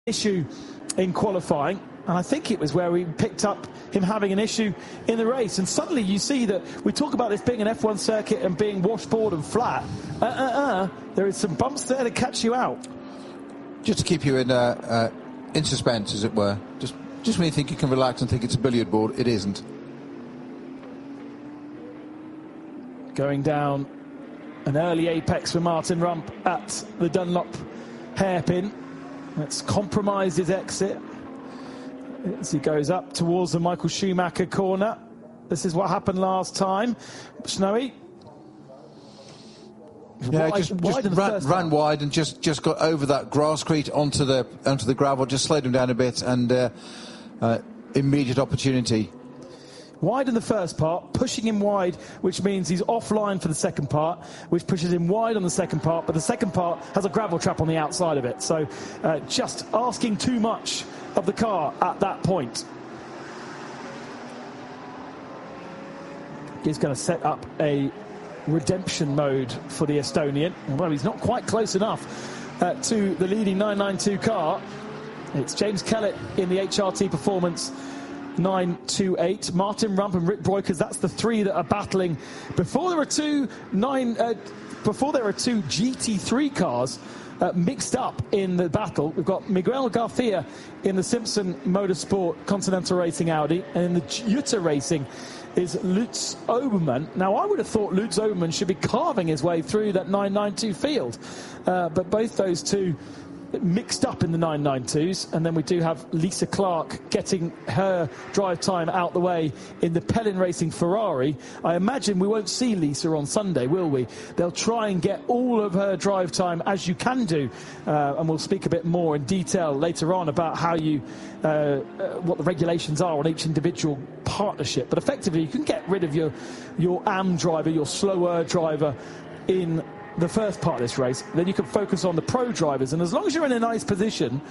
issue in qualifying, and I think it was where we picked up him having an issue in the race, and suddenly you see that we talk about this being an F1 circuit and being washboard and flat. There is some bumps there to catch you out. Just to keep you in suspense, as it were. Just when you think you can relax and think it's a billiard board, it isn't. Going down an early apex for Martin Rump at the Dunlop hairpin. That's compromised his exit as he goes up towards the Michael Schumacher corner. This is what happened last time. Snowy. Yeah, just ran wide and just got over that grasscrete onto the gravel, just slowed him down a bit, and immediate opportunity. Wide in the first part, pushing him wide, which means he's offline for the second part, which pushes him wide on the second part, but the second part has a gravel trap on the outside of it. So just asking too much of the car at that point. He's going to set up a redemption mode for the Estonian. Well, he's not quite close enough to the leading 992 car. It's James Kellett in the HRT Performance 928. Martin Rump and Rick Breukers, that's the three that are battling. Before there were two GT3 cars mixed up in the battle. We've got Miguel Garcia in the Simpson Motorsport Continental Racing Audi, and in the Jutta Racing is Lutz Obermann. Now, I would have thought Lutz Obermann should be carving his way through that 992 field, but both those two mixed up in the 992s, and then we do have Lisa Clark getting her drive time out the way in the Pellin Racing Ferrari. I imagine we won't see Lisa on Sunday, will we? They'll try and get all of her drive time, as you can do, and we'll speak a bit more in detail later on about how you what the regulations are on each individual partnership. But effectively, you can get rid of your AM driver, your slower driver, in the first part of this race. Then you can focus on the pro drivers, and as long as you're in a nice position,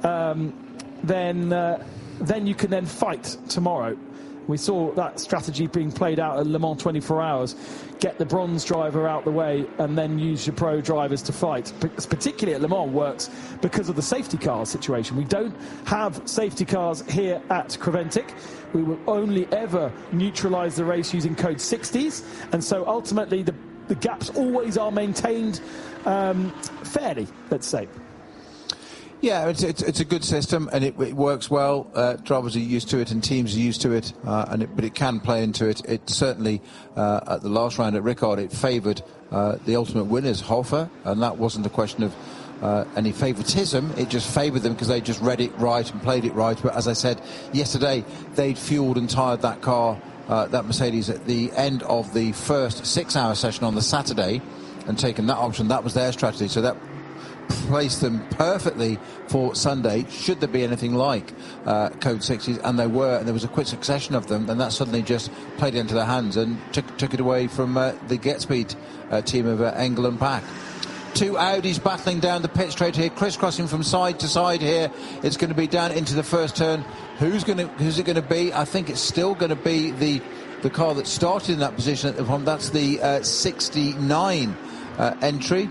then you can then fight tomorrow. We saw that strategy being played out at Le Mans 24 Hours. Get the bronze driver out the way and then use your pro drivers to fight. Particularly at Le Mans works because of the safety car situation. We don't have safety cars here at Creventic. We will only ever neutralise the race using code 60s, and so ultimately the gaps always are maintained fairly, let's say. Yeah, it's a good system, and it works well. Drivers are used to it and teams are used to it, but it can play into it. It certainly, at the last round at Ricard, it favoured the ultimate winners, Hoffer, and that wasn't a question of any favouritism. It just favoured them because they just read it right and played it right. But as I said yesterday, they'd fueled and tired that car, that Mercedes, at the end of the first 6-hour session on the Saturday, and taken that option. That was their strategy, so that placed them perfectly for Sunday, should there be anything like code 60s, and there was a quick succession of them, and that suddenly just played into their hands and took it away from the Get Speed team of Engel and Pack. Two Audis battling down the pit straight here, crisscrossing from side to side here. It's going to be down into the first turn. Who's it going to be? I think it's still going to be the car that started in that position at the front. That's the 69 entry,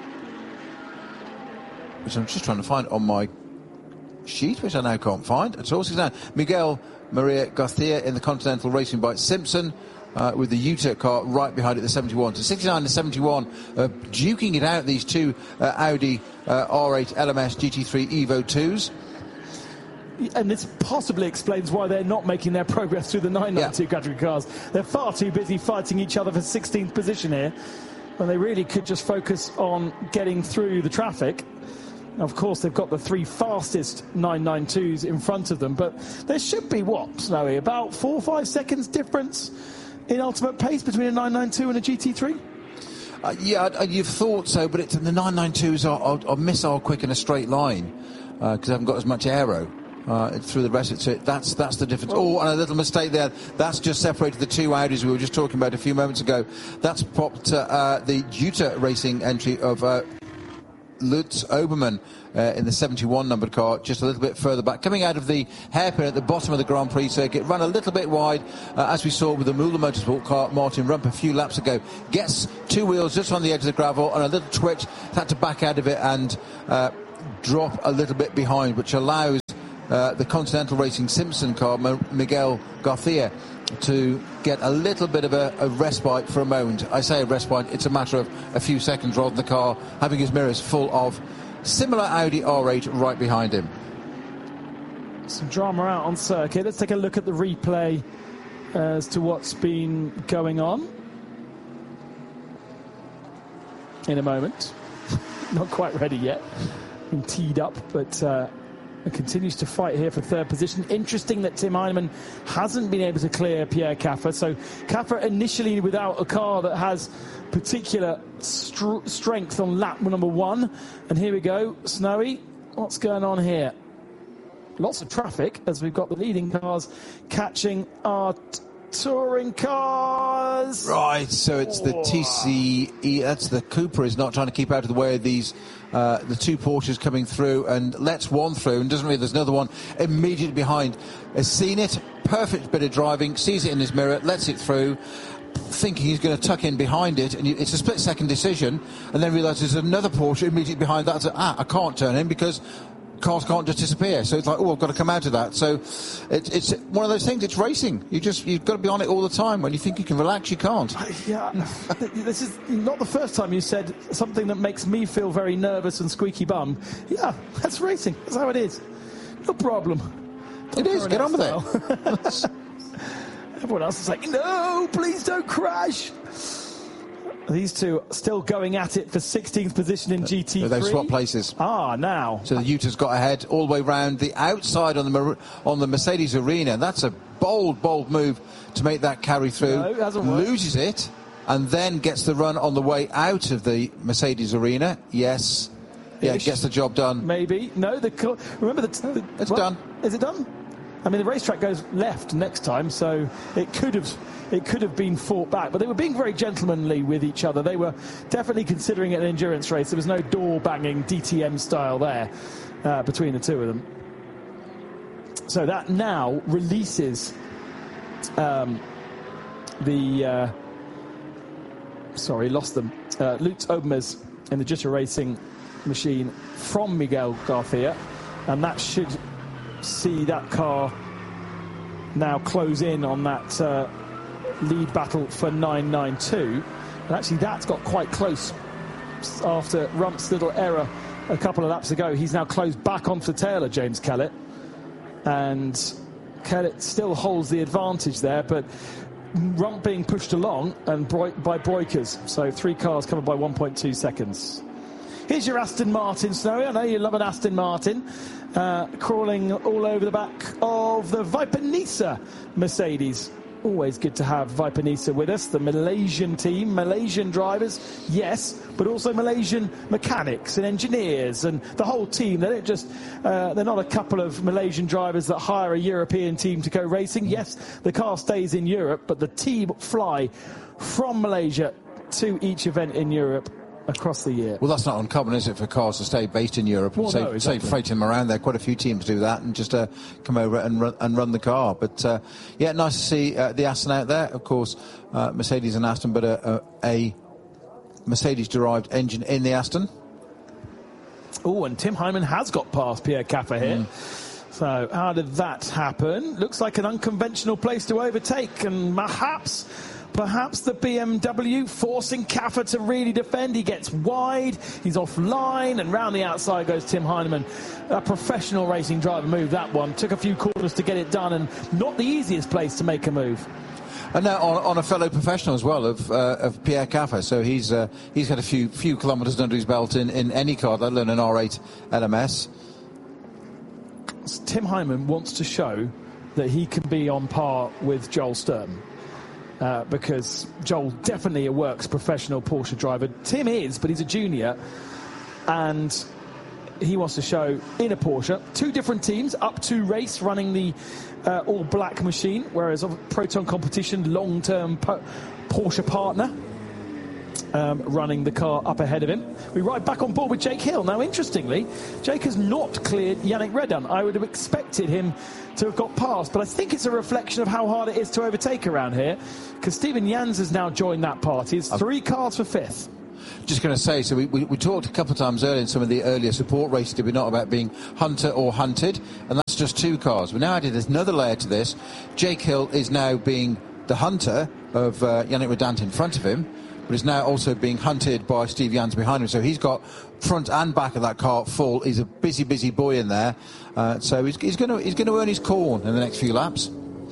which I'm just trying to find on my sheet, which I now can't find. It's also now Miguel Maria Garcia in the Continental Racing Bike Simpson, with the Jutta car right behind it, the 71. So 69 and 71 duking it out, these two Audi R8 LMS GT3 Evo 2s. And this possibly explains why they're not making their progress through the 992 category cars. They're far too busy fighting each other for 16th position here, when they really could just focus on getting through the traffic. Of course, they've got the three fastest 992s in front of them, but there should be, what, Snowy, about 4 or 5 seconds difference in ultimate pace between a 992 and a GT3? Yeah, you've thought so, but the 992s are missile quick in a straight line because they haven't got as much aero through the rest of it. That's the difference. Oh, and a little mistake there. That's just separated the two Audis we were just talking about a few moments ago. That's popped the Jutta Racing entry of Lutz Obermann in the 71 numbered car just a little bit further back, coming out of the hairpin at the bottom of the Grand Prix circuit, ran a little bit wide, as we saw with the Müller Motorsport car. Martin Rump a few laps ago gets two wheels just on the edge of the gravel and a little twitch, had to back out of it and drop a little bit behind, which allows the Continental Racing Simpson car, Miguel Garcia, to get a little bit of a respite for a moment. I say a respite, it's a matter of a few seconds rather than the car having his mirrors full of similar Audi R8 right behind him. Some drama out on circuit. Let's take a look at the replay as to what's been going on in a moment. Not quite ready yet. Been teed up, but continues to fight here for third position. Interesting that Tim Heinemann hasn't been able to clear Pierre Caffer. So Caffer initially without a car that has particular strength on lap number 1. And here we go. Snowy, what's going on here? Lots of traffic as we've got the leading cars catching our touring cars. Right, so it's the TCE, that's the Cooper is not trying to keep out of the way of these, the two Porsches coming through, and lets one through and doesn't realize there's another one immediately behind. Has seen it, perfect bit of driving, sees it in his mirror, lets it through, thinking he's going to tuck in behind it, and it's a split-second decision, and then realises there's another Porsche immediately behind that. I can't turn in because cars can't just disappear. So it's like, I've got to come out of that. So it's one of those things. It's racing. You've got to be on it all the time. When you think you can relax, you can't. Yeah, this is not the first time you said something that makes me feel very nervous and squeaky bum. Yeah, that's racing. That's how it is. No problem. It is. Get on with it. Everyone else is like, no, please don't crash. These two still going at it for 16th position in GT3. They've swapped places. Now. So the Uta's got ahead all the way round the outside on the Mercedes Arena. That's a bold move to make that carry through. No, it hasn't worked. Loses it and then gets the run on the way out of the Mercedes Arena. Yes. Yeah, gets the job done. Maybe. No, remember it's done. Is it done? I mean, the racetrack goes left next time, so it could have been fought back. But they were being very gentlemanly with each other. They were definitely considering it an endurance race. There was no door-banging DTM style there between the two of them. So that now releases lost them. Lutz Obermers in the Jutta Racing machine from Miguel Garcia, and that should see that car now close in on that lead battle for 992. And actually that's got quite close after Rump's little error a couple of laps ago. He's now closed back onto the tail of James Kellett, and Kellett still holds the advantage there, but Rump being pushed along and by Breukers. So 3 cars covered by 1.2 seconds. Here's your Aston Martin, Snowy. I know you love an Aston Martin. Crawling all over the back of the Viper Nisa Mercedes. Always good to have Viper Nisa with us. The Malaysian team, Malaysian drivers, yes, but also Malaysian mechanics and engineers and the whole team. They don't just, they're not a couple of Malaysian drivers that hire a European team to go racing. Yes, the car stays in Europe, but the team fly from Malaysia to each event in Europe across the year. Well, that's not uncommon, is it, for cars to stay based in Europe and say freighting them around there? Quite a few teams do that and just come over and run the car. But yeah, nice to see the Aston out there. Of course, Mercedes and Aston, but a Mercedes-derived engine in the Aston. Oh, and Tim Heinemann has got past Pierre Caffer here. So how did that happen? Looks like an unconventional place to overtake, and Perhaps the BMW forcing Caffer to really defend. He gets wide, he's offline, and round the outside goes Tim Heinemann. A professional racing driver move, that one. Took a few corners to get it done, and not the easiest place to make a move. And now on a fellow professional as well of Pierre Caffer. So he's had a few kilometres under his belt in any car, let alone an R8 LMS. Tim Heinemann wants to show that he can be on par with Joel Stern. Because Joel definitely a works professional Porsche driver. Tim is, but he's a junior, and he wants to show in a Porsche. 2 different teams, up to race, running the all-black machine, whereas Proton Competition, long-term Porsche partner, running the car up ahead of him. We ride back on board with Jake Hill. Now, interestingly, Jake has not cleared Yannick Redun. I would have expected him to have got past, but I think it's a reflection of how hard it is to overtake around here, because Stephen Jans has now joined that party. It's 3 cars for 5th. Just going to say, so we talked a couple of times earlier in some of the earlier support races, did we not, about being hunter or hunted, and that's just 2 cars. We now added another layer to this. Jake Hill is now being the hunter of Yannick Redant in front of him, but is now also being hunted by Steve Jans behind him. So he's got front and back of that car full. He's a busy boy in there. So he's going to earn his corn in the next few laps.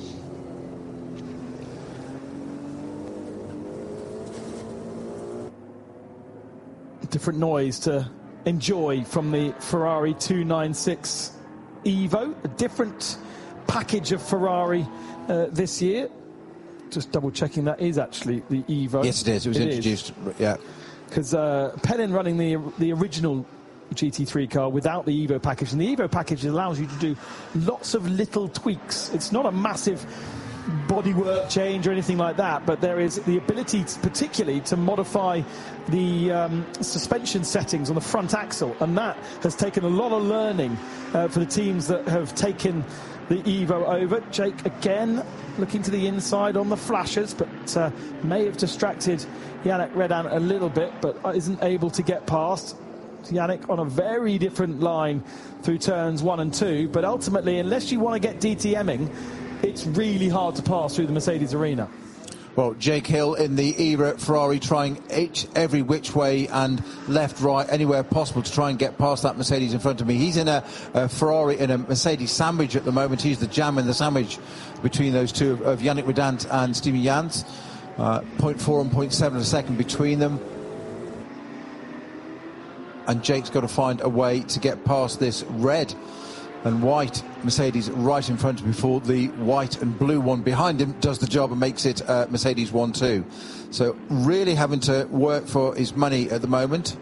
Different noise to enjoy from the Ferrari 296 Evo. A different package of Ferrari this year. Just double checking that is actually the Evo. Yes, it is. It was introduced. Yeah. Because Pellin running the original GT3 car without the Evo package, and the Evo package allows you to do lots of little tweaks. It's not a massive bodywork change or anything like that, but there is the ability particularly to modify the suspension settings on the front axle, and that has taken a lot of learning for the teams that have taken the Evo over. Jake again looking to the inside on the flashers, but may have distracted Yannick Redant a little bit, but isn't able to get past. Yannick on a very different line through turns 1 and 2, but ultimately, unless you want to get DTMing, it's really hard to pass through the Mercedes arena. Well, Jake Hill in the era Ferrari trying every which way and left, right, anywhere possible to try and get past that Mercedes in front of me. He's in a Ferrari in a Mercedes sandwich at the moment. He's the jam in the sandwich between those two of Yannick Redant and Steven Jans. 0.4 and 0.7 of a second between them. And Jake's got to find a way to get past this red and white Mercedes right in front of him before the white and blue one behind him does the job and makes it Mercedes 1-2. So really having to work for his money at the moment.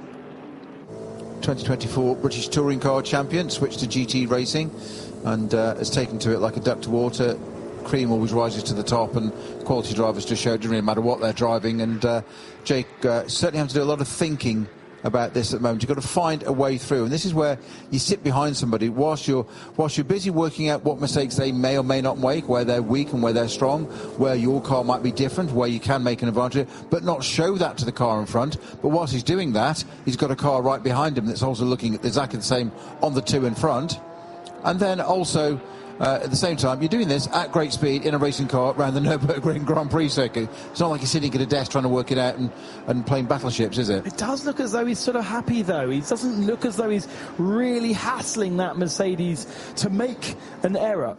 2024 British Touring Car Champion, switched to GT racing and has taken to it like a duck to water. Cream always rises to the top, and quality drivers just show it doesn't really matter what they're driving, and Jake certainly having to do a lot of thinking about this at the moment. You've got to find a way through, and this is where you sit behind somebody whilst you're busy working out what mistakes they may or may not make, where they're weak and where they're strong, where your car might be different, where you can make an advantage, but not show that to the car in front. But whilst he's doing that, he's got a car right behind him that's also looking at exactly the same on the 2 in front, and then also at the same time, you're doing this at great speed in a racing car around the Nürburgring Grand Prix circuit. It's not like you're sitting at a desk trying to work it out and playing battleships, is it? It does look as though he's sort of happy, though. He doesn't look as though he's really hassling that Mercedes to make an error.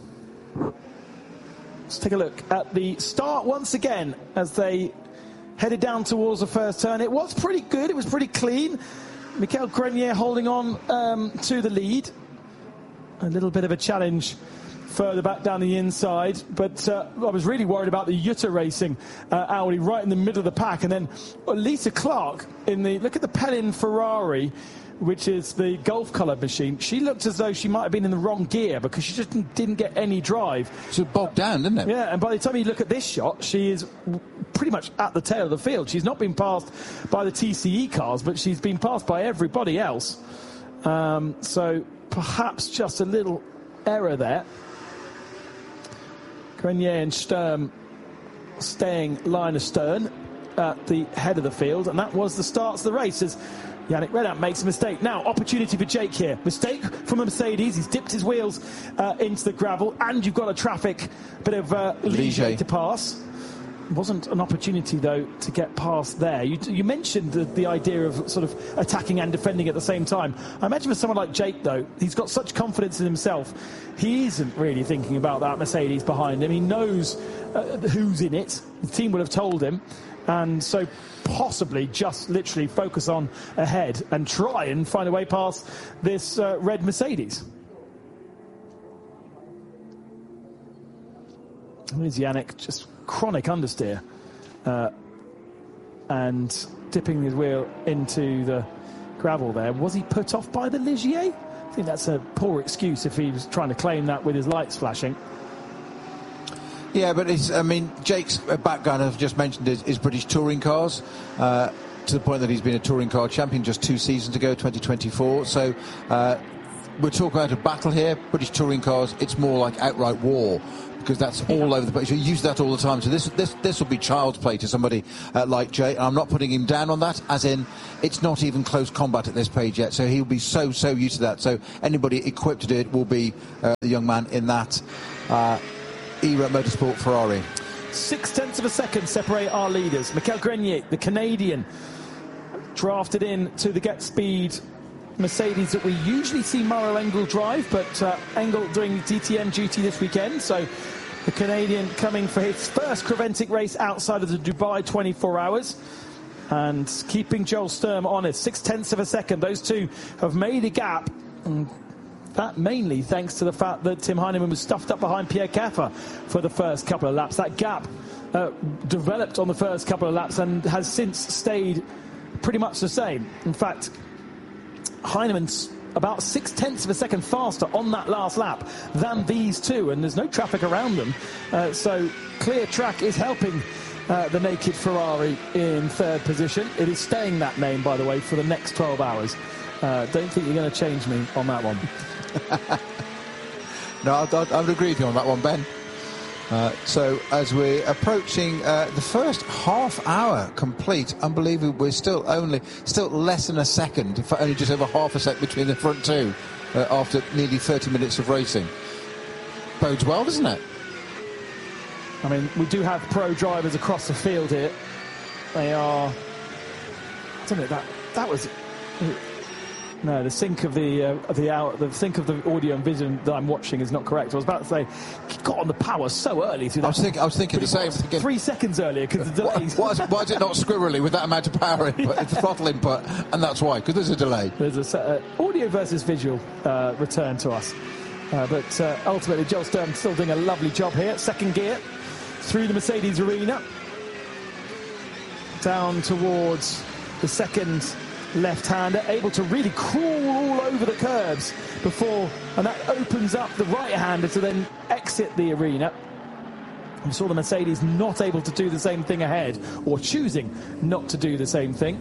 Let's take a look at the start once again as they headed down towards the first turn. It was pretty good. It was pretty clean. Michael Grenier holding on to the lead. A little bit of a challenge further back down the inside, but I was really worried about the Jutta Racing Audi right in the middle of the pack, and then Lisa Clark look at the Pellin Ferrari, which is the Gulf colour machine. She looked as though she might have been in the wrong gear because she just didn't get any drive. So bogged down, didn't it? Yeah, and by the time you look at this shot, she is pretty much at the tail of the field. She's not been passed by the TCE cars, but she's been passed by everybody else. So perhaps just a little error there. Grenier and Sturm staying line astern at the head of the field, and that was the start of the race as Yannick Redant makes a mistake. Now, opportunity for Jake here. Mistake from a Mercedes. He's dipped his wheels into the gravel, and you've got a traffic bit of Ligier to pass. Wasn't an opportunity, though, to get past there. You mentioned the idea of sort of attacking and defending at the same time. I imagine for someone like Jake, though, he's got such confidence in himself. He isn't really thinking about that Mercedes behind him. He knows who's in it. The team would have told him. And so possibly just literally focus on ahead and try and find a way past this red Mercedes. Here's Yannick, just chronic understeer and dipping his wheel into the gravel there. Was he put off by the Ligier? I think that's a poor excuse if he was trying to claim that with his lights flashing. Yeah, but Jake's background, I've just mentioned, is British touring cars, to the point that he's been a touring car champion just 2 seasons ago, 2024. So we're talking about a battle here. British touring cars, it's more like outright war because that's all over the place. You use that all the time. So this will be child's play to somebody like Jay. I'm not putting him down on that, as in it's not even close combat at this page yet. So he'll be so used to that. So anybody equipped to do it will be the young man in that ERA Motorsport Ferrari. 0.6 of a second separate our leaders. Michael Grenier, the Canadian, drafted in to the Get Speed Mercedes that we usually see Mauro Engel drive, but Engel doing DTM duty this weekend, so the Canadian coming for his first Creventic race outside of the Dubai 24 hours and keeping Joel Sturm honest. 0.6 of a second. Those two have made a gap, and that mainly thanks to the fact that Tim Heinemann was stuffed up behind Pierre Caffer for the first couple of laps. That gap developed on the first couple of laps and has since stayed pretty much the same. In fact, Heinemann's about 0.6 of a second faster on that last lap than these two, and there's no traffic around them. So clear track is helping the naked Ferrari in third position. It is staying that name, by the way, for the next 12 hours. Don't think you're going to change me on that one. No, I would agree with you on that one, Ben. So as we're approaching the first half hour complete, unbelievable, we're still less than a second, for only just over half a sec between the front two after nearly 30 minutes of racing. Bodes well, doesn't it? I mean, we do have pro drivers across the field here. They are, I don't know, that was. No, the sync of the sync of the audio and vision that I'm watching is not correct. I was about to say, he got on the power so early through that. I was thinking the same. 3 seconds earlier because the delays. Why is it not squirrely with that amount of power input, throttle input? And that's why, because there's a delay. There's a audio versus visual return to us, but ultimately Joel Sturm still doing a lovely job here. Second gear through the Mercedes arena, down towards the second left-hander, able to really crawl all over the curbs before, and that opens up the right-hander to then exit the arena. We saw the Mercedes not able to do the same thing ahead, or choosing not to do the same thing.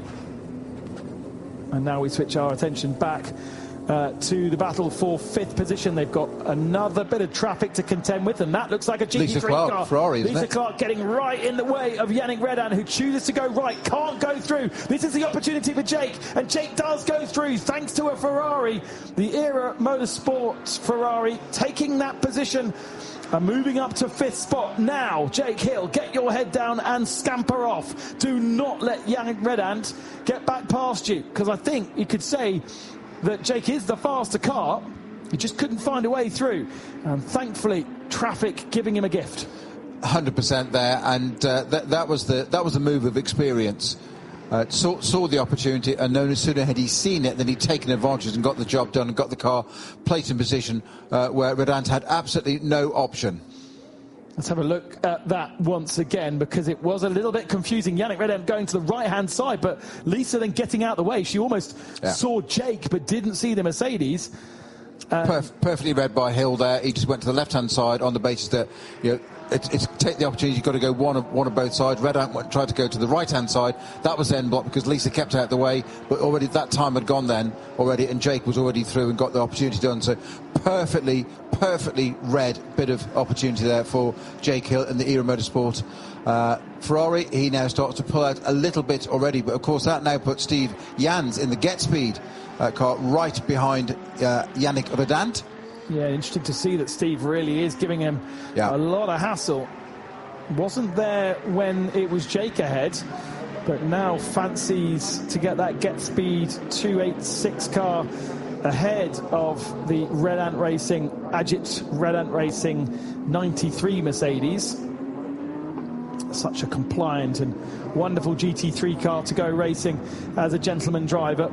And now we switch our attention back to the battle for fifth position. They've got another bit of traffic to contend with, and that looks like a GT3 Lisa Clark, car. Ferrari, Lisa Clark getting right in the way of Yannick Redan, who chooses to go right, can't go through. This is the opportunity for Jake, and Jake does go through thanks to a Ferrari. The ERA Motorsports Ferrari taking that position and moving up to fifth spot. Now, Jake Hill, get your head down and scamper off. Do not let Yannick Redan get back past you, because I think you could say that Jake is the faster car. He just couldn't find a way through, and thankfully traffic giving him a gift. 100% there, and that was the move of experience. Saw the opportunity, and no sooner had he seen it than he'd taken advantage and got the job done and got the car placed in position where Redan had absolutely no option. Let's have a look at that once again, because it was a little bit confusing. Yannick Redan going to the right-hand side, but Lisa then getting out of the way. She almost saw Jake, but didn't see the Mercedes. Perfectly read by Hill there. He just went to the left-hand side on the basis that, you know, it's take the opportunity. You've got to go one of both sides. Redan tried to go to the right-hand side. That was then blocked because Lisa kept out of the way, but already that time had gone then already, and Jake was already through and got the opportunity done. So perfectly read bit of opportunity there for Jake Hill in the ERA Motorsport Ferrari. He now starts to pull out a little bit already, but of course that now puts Steve Jans in the Get Speed car right behind Yannick Redan. Yeah, interesting to see that Steve really is giving him a lot of hassle. Wasn't there when it was Jake ahead, but now fancies to get that Get Speed 286 car ahead of the Redan Racing, Ajit Redan Racing 93 Mercedes. Such a compliant and wonderful GT3 car to go racing as a gentleman driver.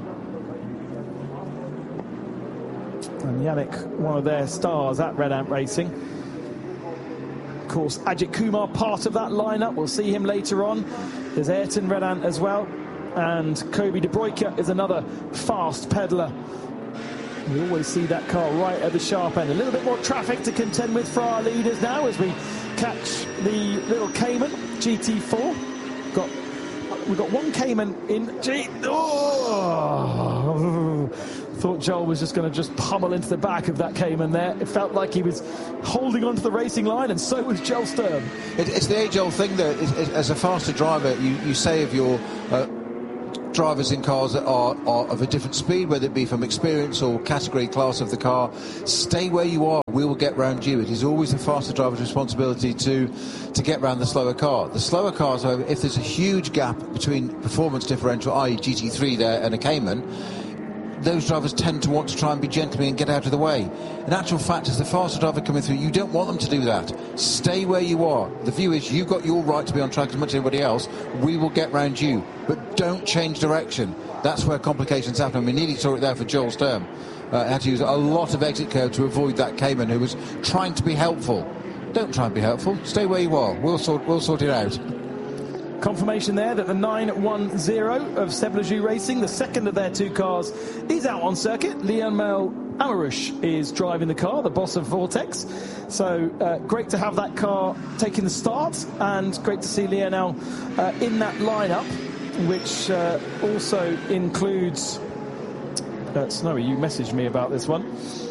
And Yannick, one of their stars at Redan Racing. Of course, Ajit Kumar, part of that lineup. We'll see him later on. There's Ayrton Redan as well. And Kobe De Bruyke is another fast peddler. We always see that car right at the sharp end. A little bit more traffic to contend with for our leaders now as we catch the little Cayman GT4. We've got one Cayman in Thought Joel was just going to just pummel into the back of that Cayman there. It felt like he was holding onto the racing line, and so was Joel Sturm. It's the age-old thing, though. As a faster driver, you say of your drivers in cars that are of a different speed, whether it be from experience or category class of the car, stay where you are. We will get round you. It is always the faster driver's responsibility to get round the slower car. The slower cars, however, if there's a huge gap between performance differential, i.e. GT3 there and a Cayman, those drivers tend to want to try and be gentlemen and get out of the way. In actual fact, as the faster driver coming through, you don't want them to do that. Stay where you are. The view is you've got your right to be on track as much as anybody else. We will get round you. But don't change direction. That's where complications happen. We nearly saw it there for Joel Sturm. Had to use a lot of exit curve to avoid that Cayman who was trying to be helpful. Don't try and be helpful. Stay where you are. We'll sort it out. Confirmation there that the 910 of Seb Lejeune Racing, the second of their two cars, is out on circuit. Lionel Amarouche is driving the car, the boss of Vortex. So great to have that car taking the start, and great to see Lionel in that lineup, which also includes... Snowy, you messaged me about this one.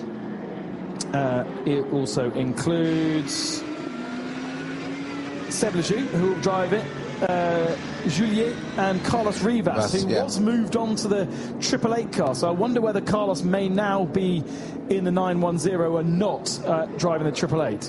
It also includes Seb Lejeune, who will drive it, Juliet and Carlos Rivas, who was moved on to the 888 car. So I wonder whether Carlos may now be in the 910 and not driving the 888.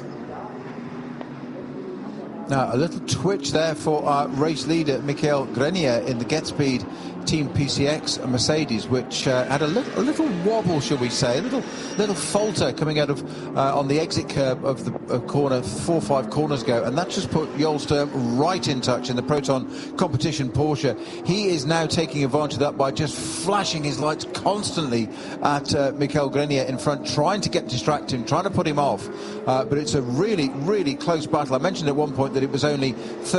Now, a little twitch there for our race leader, Michael Grenier, in the GetSpeed Team PCX Mercedes, which had a little wobble, shall we say, a little falter coming out of on the exit curb of the corner 4 or 5 corners ago, and that just put Joel Sturm right in touch in the Proton competition Porsche. He is now taking advantage of that by just flashing his lights constantly at Michael Grenier in front, trying to distract him, trying to put him off. But it's a really, really close battle. I mentioned at one point that it was only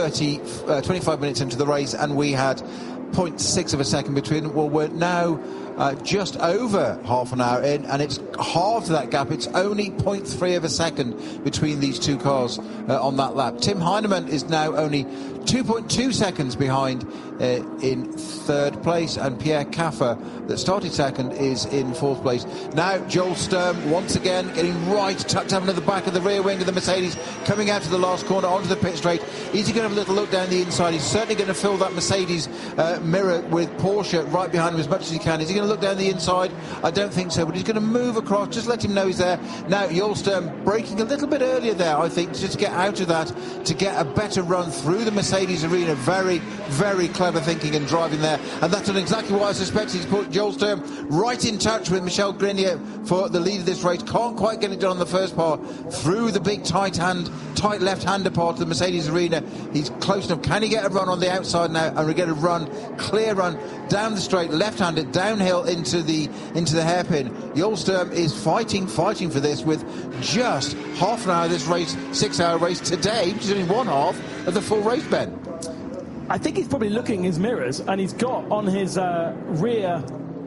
25 minutes into the race, and we had 0.6 of a second between them. Well, we're now just over half an hour in, and it's halved that gap. It's only 0.3 of a second between these two cars on that lap. Tim Heinemann is now only 2.2 seconds behind in third place, and Pierre Caffer, that started second, is in fourth place. Now Joel Sturm once again getting right, tucked up into the back of the rear wing of the Mercedes, coming out to the last corner onto the pit straight. Is he going to have a little look down the inside? He's certainly going to fill that Mercedes mirror with Porsche right behind him as much as he can. Is he going to look down the inside? I don't think so, but he's going to move across, just let him know he's there. Now Joel Sturm braking a little bit earlier there, I think, just to get out of that, to get a better run through the Mercedes arena. Very, very clever thinking and driving there, and that's exactly what I suspect. He's put Joel Sturm right in touch with Michel Grenier for the lead of this race. Can't quite get it done on the first part through the big tight left-hander part of the Mercedes arena. He's close enough. Can he get a run on the outside now and we get a clear run down the straight, left-handed, downhill into the hairpin? Joel Sturm is fighting for this with just half an hour of this race, 6-hour race today, which is only one half of the full race, Ben. I think he's probably looking in his mirrors, and he's got on his rear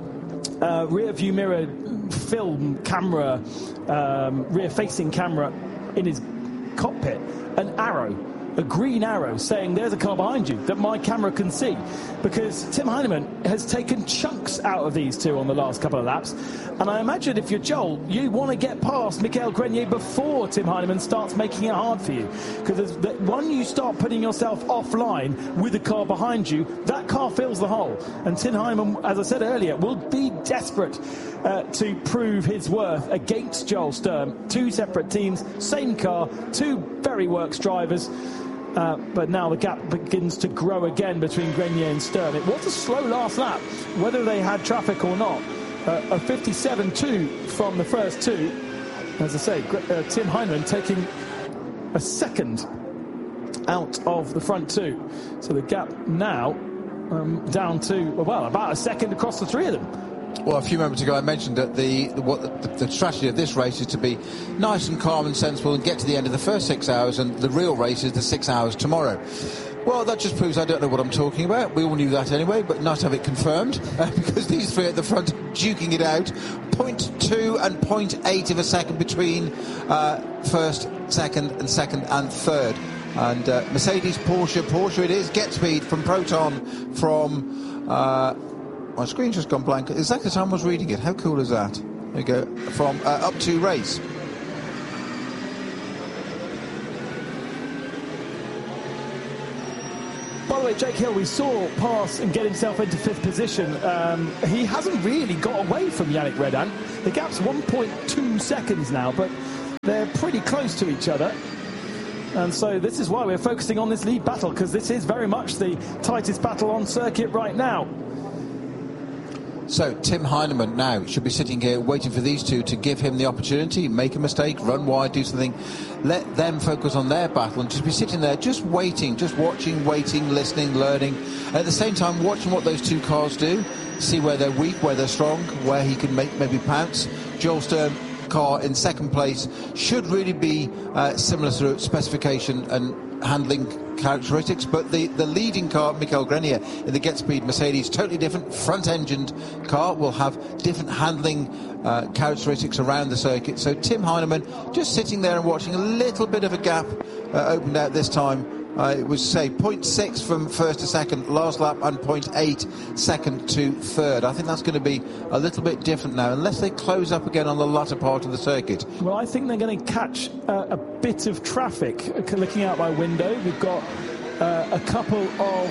view mirror film camera, rear facing camera in his cockpit, an arrow, a green arrow saying there's a car behind you that my camera can see, because Tim Heinemann has taken chunks out of these two on the last couple of laps, and I imagine if you're Joel, you want to get past Michael Grenier before Tim Heinemann starts making it hard for you, because when you start putting yourself offline with the car behind you, that car fills the hole, and Tim Heinemann, as I said earlier, will be desperate to prove his worth against Joel Sturm. Two separate teams, same car, two very works drivers. But now the gap begins to grow again between Grenier and Sturm. It was a slow last lap, whether they had traffic or not. A 57.2 from the first two. As I say, Tim Heinemann taking a second out of the front two. So the gap now down to, well, about a second across the three of them. Well, a few moments ago I mentioned that the strategy of this race is to be nice and calm and sensible and get to the end of the first 6 hours, and the real race is the 6 hours tomorrow. Well, that just proves I don't know what I'm talking about. We all knew that anyway, but nice to have it confirmed, because these three at the front duking it out. 0.2 and 0.8 of a second between first, second and third. And Mercedes, Porsche it is, GetSpeed from Proton, from my screen's just gone blank. Exactly the time I was reading it. How cool is that? There we go. From up to race. By the way, Jake Hill, we saw pass and get himself into 5th position. He hasn't really got away from Yannick Redan. The gap's 1.2 seconds now, but they're pretty close to each other. And so this is why we're focusing on this lead battle, because this is very much the tightest battle on circuit right now. So Tim Heinemann now should be sitting here waiting for these two to give him the opportunity, make a mistake, run wide, do something, let them focus on their battle and just be sitting there just waiting, just watching, waiting, listening, learning, and at the same time watching what those two cars do, see where they're weak, where they're strong, where he can maybe pounce. Joel Sturm car in 2nd place should really be similar sort of specification and handling characteristics, but the leading car, Michael Grenier, in the Get Speed Mercedes, totally different front-engined car, will have different handling characteristics around the circuit. So Tim Heinemann just sitting there and watching a little bit of a gap opened out this time. It was, say, 0.6 from 1st to 2nd last lap and 0.8 2nd to 3rd. I think that's going to be a little bit different now, unless they close up again on the latter part of the circuit. Well, I think they're going to catch a bit of traffic. Looking out my window, we've got a couple of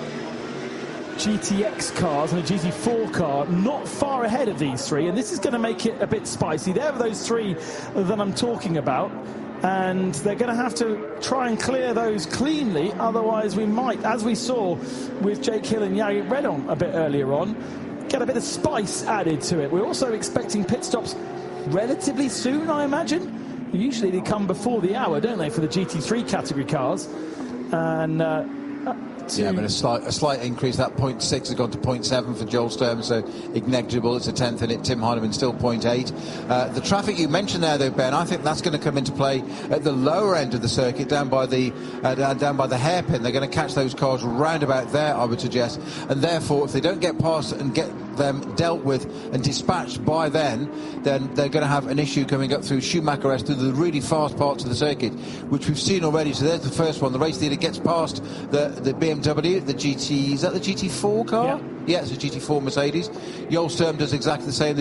GTX cars and a GT4 car not far ahead of these three, and this is going to make it a bit spicy. There are those three that I'm talking about, and they're going to have to try and clear those cleanly, otherwise we might, as we saw with Jake Hill and Yannick Redan a bit earlier on, get a bit of spice added to it. We're also expecting pit stops relatively soon, I imagine. Usually they come before the hour, don't they, for the GT3 category cars. And yeah, but a slight increase. That 0.6 has gone to 0.7 for Joel Sturm, so negligible. It's a 10th in it. Tim Heinemann still 0.8. The traffic you mentioned there, though, Ben, I think that's going to come into play at the lower end of the circuit, down by the hairpin. They're going to catch those cars round about there, I would suggest, and therefore, if they don't get past and get them dealt with and dispatched by then they're going to have an issue coming up through Schumacher S, through the really fast parts of the circuit, which we've seen already. So there's the first one. The race leader gets past the BMW, the GT, is that the GT4 car? Yeah, it's a GT4 Mercedes. Joel Sturm does exactly the same. The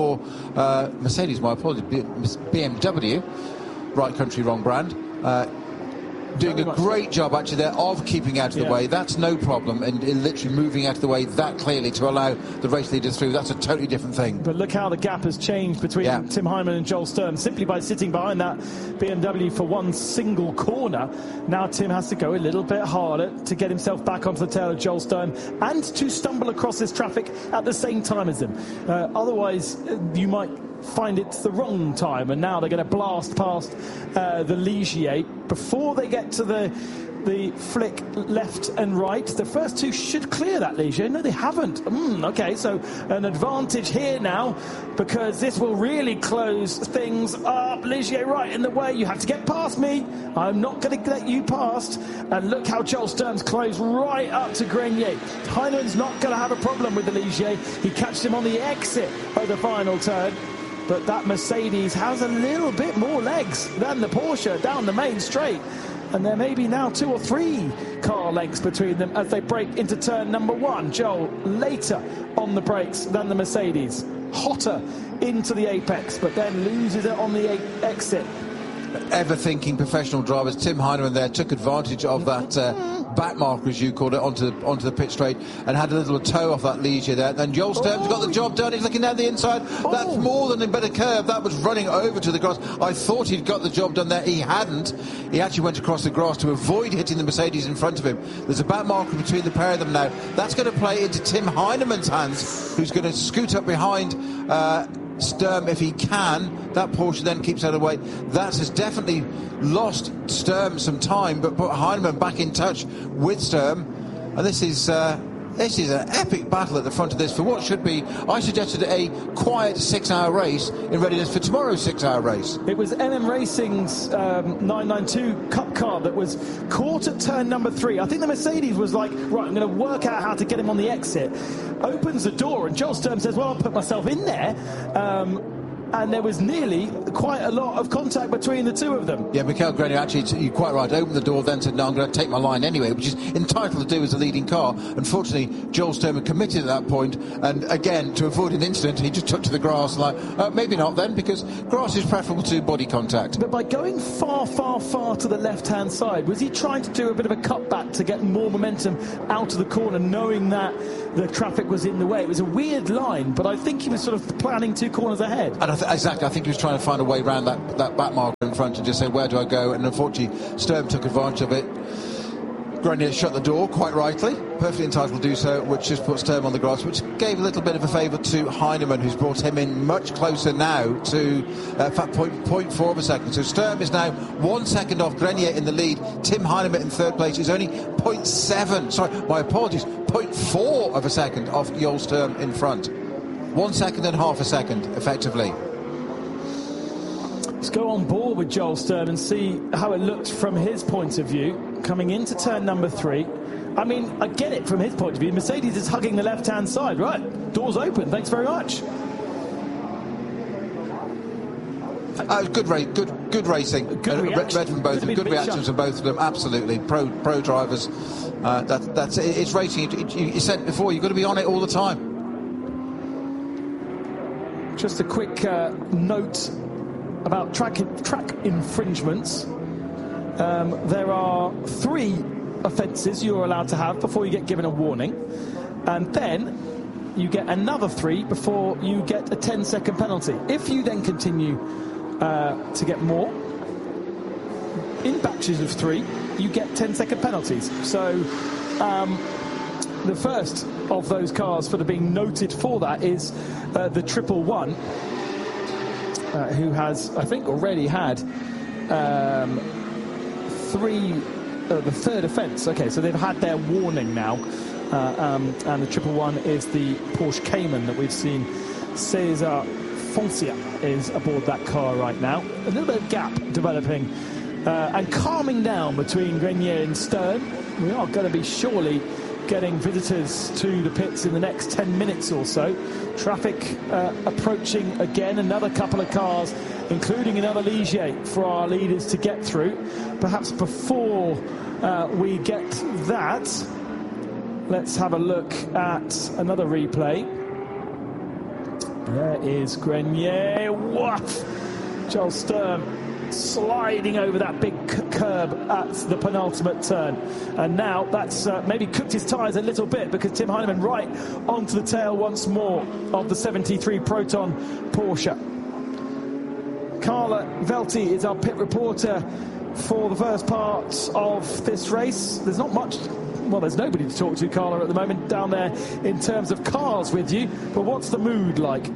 GT4 Mercedes, my apologies, BMW, right country, wrong brand. Doing a great job actually there of keeping out of the way. That's no problem, and literally moving out of the way that clearly to allow the race leaders through. That's a totally different thing. But look how the gap has changed between Tim Heinemann and Joel Sturm simply by sitting behind that BMW for one single corner. Now Tim has to go a little bit harder to get himself back onto the tail of Joel Sturm and to stumble across this traffic at the same time as him. Otherwise you might find it's the wrong time, and now they're going to blast past the Ligier before they get to the flick left and right. The first two should clear that Ligier. No, they haven't. Okay, so an advantage here now, because this will really close things up. Ligier right in the way. You have to get past me. I'm not going to let you past. And look how Joel Sturm's closed right up to Grenier. Heinemann's not going to have a problem with the Ligier. He catched him on the exit of the final turn. But that Mercedes has a little bit more legs than the Porsche down the main straight. And there may be now 2 or 3 car lengths between them as they break into turn number 1. Joel later on the brakes than the Mercedes. Hotter into the apex, but then loses it on the exit. Ever-thinking professional drivers. Tim Heinemann there took advantage of that back marker, as you called it, onto the pit straight, and had a little toe off that Ligier there. And Joel Sturm's got the job done. He's looking down the inside. That's more than a bit of curve. That was running over to the grass. I thought he'd got the job done there. He hadn't. He actually went across the grass to avoid hitting the Mercedes in front of him. There's a back marker between the pair of them now. That's going to play into Tim Heinemann's hands, who's going to scoot up behind Sturm if he can. That Porsche then keeps out of the way. That has definitely lost Sturm some time, but put Heinemann back in touch with Sturm. And this is an epic battle at the front of this for what should be, I suggested, a quiet 6-hour race in readiness for tomorrow's 6-hour race. It was NM Racing's 992 Cup car that was caught at turn number 3. I think the Mercedes was like, right, I'm going to work out how to get him on the exit. Opens the door, and Joel Sturm says, well, I'll put myself in there. and there was nearly quite a lot of contact between the two of them. Yeah, Michael Grenier actually, you're quite right, opened the door, then said, no, I'm going to take my line anyway, which is entitled to do as a leading car. Unfortunately, Joel Sturm had committed at that point, and again, to avoid an incident, he just took to the grass, like, maybe not then, because grass is preferable to body contact. But by going far, far, far to the left-hand side, was he trying to do a bit of a cutback to get more momentum out of the corner, knowing that the traffic was in the way? It was a weird line, but I think he was sort of planning 2 corners ahead. And exactly, I think he was trying to find a way around that back marker in front and just say, where do I go? And unfortunately, Sturm took advantage of it. Grenier shut the door, quite rightly, perfectly entitled to do so, which just put Sturm on the grass, which gave a little bit of a favour to Heinemann, who's brought him in much closer now to 0.4 of a second. So Sturm is now 1 second off Grenier in the lead. Tim Heinemann in third place is only 0.7, sorry, my apologies, 0.4 of a second off Joel Sturm in front. 1 second and half a second, effectively. Let's go on board with Joel Sturm and see how it looks from his point of view, coming into turn number 3. I mean, I get it from his point of view. Mercedes is hugging the left-hand side. Right, doors open. Thanks very much. Good racing. Good reaction. Good reactions from both of them. Absolutely, pro drivers. That's it. It's racing. You said before, you've got to be on it all the time. Just a quick note about track infringements. There are 3 offences you're allowed to have before you get given a warning, and then you get another 3 before you get a 10-second penalty. If you then continue to get more in batches of 3, you get 10-second penalties. So the first of those cars for being noted for that is the 111, who has, I think, already had 3, the third offence. Okay, so they've had their warning now, and the 111 is the Porsche Cayman that we've seen. Cesar Foncia is aboard that car right now. A little bit of gap developing and calming down between Grenier and Sturm. We are going to be surely getting visitors to the pits in the next 10 minutes or so. Traffic approaching again, another couple of cars, including another Ligier for our leaders to get through. Perhaps before we get that, let's have a look at another replay. There is Grenier. What? Joel Sturm sliding over that big curb at the penultimate turn, and now that's maybe cooked his tyres a little bit, because Tim Heinemann right onto the tail once more of the 73 Proton Porsche. Carla Velti is our pit reporter for the first part of this race. There's not much, well, there's nobody to talk to, Carla, at the moment down there in terms of cars with you, but what's the mood like?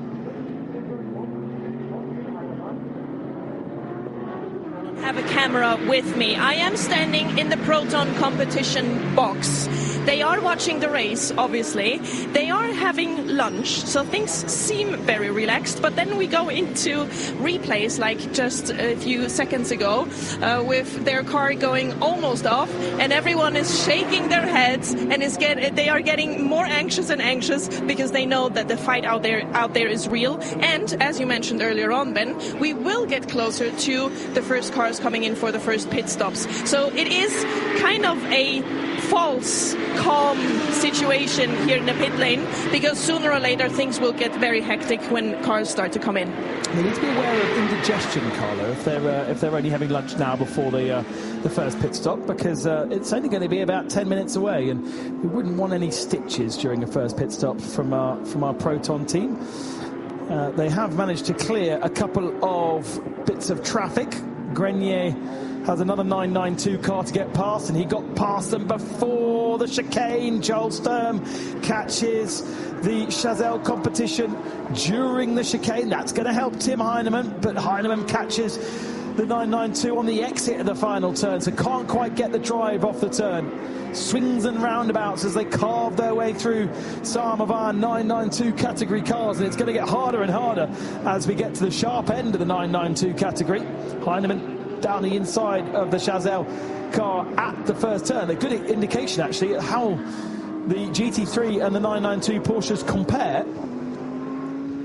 Have a camera with me. I am standing in the Proton competition box. They are watching the race, obviously. They are having lunch, so things seem very relaxed. But then we go into replays, like just a few seconds ago, with their car going almost off, and everyone is shaking their heads and they are getting more anxious and anxious, because they know that the fight out there is real. And as you mentioned earlier on, Ben, we will get closer to the first cars coming in for the first pit stops. So it is kind of a false calm situation here in the pit lane, because sooner or later things will get very hectic when cars start to come in. They need to be aware of indigestion, Carlo, if they're only having lunch now before the first pit stop, because it's only going to be about 10 minutes away, and we wouldn't want any stitches during a first pit stop from our Proton team. They have managed to clear a couple of bits of traffic. Grenier has another 992 car to get past, and he got past them before the chicane. Joel Sturm catches the Chazelle competition during the chicane. That's going to help Tim Heinemann, but Heinemann catches the 992 on the exit of the final turn, so can't quite get the drive off the turn. Swings and roundabouts as they carve their way through some of our 992 category cars, and it's going to get harder and harder as we get to the sharp end of the 992 category. Heinemann down the inside of the Chazelle car at the first turn. A good indication, actually, at how the GT3 and the 992 Porsches compare.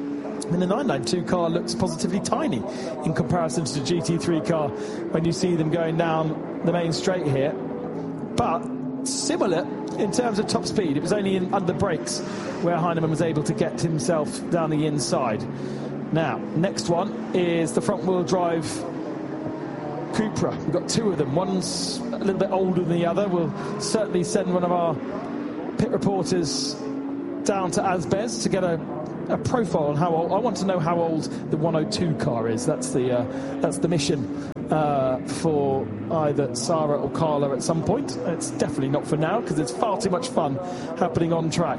And the 992 car looks positively tiny in comparison to the GT3 car when you see them going down the main straight here. But similar in terms of top speed. It was only under brakes where Heinemann was able to get himself down the inside. Now, next one is the front-wheel drive Cupra. We've got two of them. One's a little bit older than the other. We'll certainly send one of our pit reporters down to Asbes to get a profile on how old. I want to know how old the 102 car is. That's the mission for either Sarah or Carla at some point. It's definitely not for now because there's far too much fun happening on track.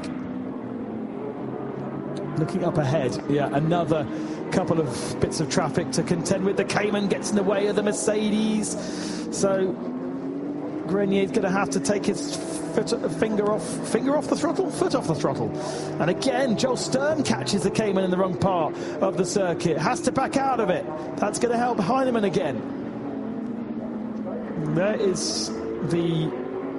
Looking up ahead, yeah, another couple of bits of traffic to contend with. The Cayman gets in the way of the Mercedes, so Grenier's going to have to take his foot off the throttle. And again, Joel Sturm catches the Cayman in the wrong part of the circuit, has to back out of it. That's going to help Heinemann again. There is the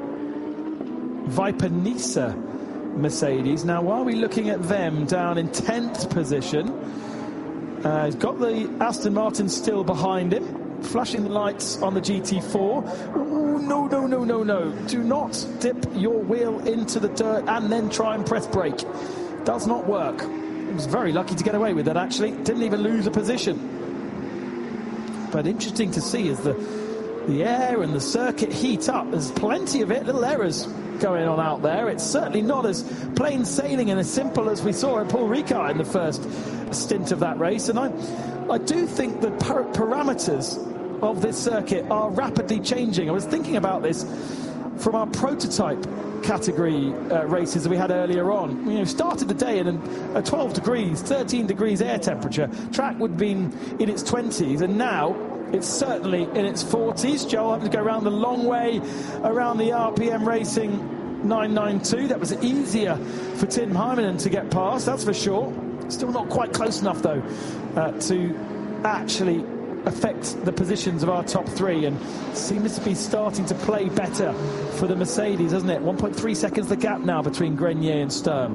Viper Nisa Mercedes. Now, while we're looking at them down in 10th position, he's got the Aston Martin still behind him, flashing the lights on the GT4. Ooh, no. Do not dip your wheel into the dirt and then try and press brake. Does not work. He was very lucky to get away with that, actually. Didn't even lose a position. But interesting to see as the air and the circuit heat up. There's plenty of it, little errors going on out there. It's certainly not as plain sailing and as simple as we saw at Paul Ricard in the first stint of that race. And I do think the parameters of this circuit are rapidly changing. I was thinking about this from our prototype category races that we had earlier on. You know, started the day in a 12 degrees, 13 degrees air temperature. Track would have been in its 20s, and now it's certainly in its 40s. Joel having to go around the long way around the RPM Racing 992. That was easier for Tim Heinemann to get past, that's for sure. Still not quite close enough, though, to actually affect the positions of our top three, and seems to be starting to play better for the Mercedes, doesn't it? 1.3 seconds the gap now between Grenier and Sturm.